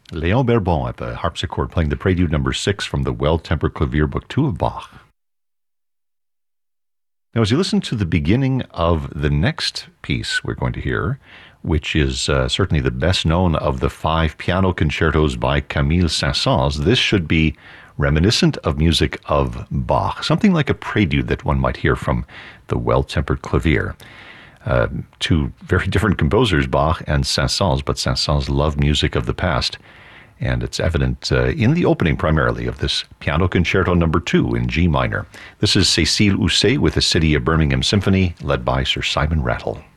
Léon Berbon at the harpsichord playing the Prelude number 6 from the Well-Tempered Clavier Book 2 of Bach. Now, as you listen to the beginning of the next piece we're going to hear, which is certainly the best known of the 5 piano concertos by Camille Saint-Saëns, this should be reminiscent of music of Bach, something like a prelude that one might hear from the Well-Tempered Clavier. Two very different composers, Bach and Saint-Saëns, but Saint-Saëns loved music of the past. And it's evident in the opening primarily of this Piano Concerto number 2 in G minor. This is Cécile Housset with the City of Birmingham Symphony, led by Sir Simon Rattle.